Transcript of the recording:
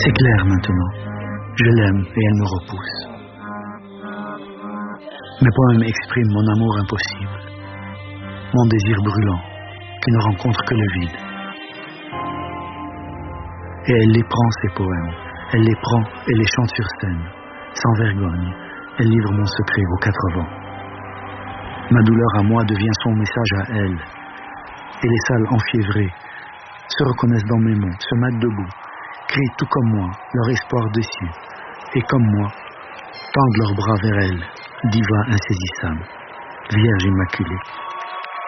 C'est clair maintenant. Je l'aime et elle me repousse. Mes poèmes expriment mon amour impossible, mon désir brûlant qui ne rencontre que le vide. Et elle les prend, ces poèmes. Elle les prend et les chante sur scène, sans vergogne. Elle livre mon secret aux 4 vents. Ma douleur à moi devient son message à elle. Et les salles enfiévrées se reconnaissent dans mes mots, se mettent debout, crient tout comme moi, leur espoir déçu. Et comme moi, tendent leurs bras vers elle, diva insaisissable, Vierge immaculée.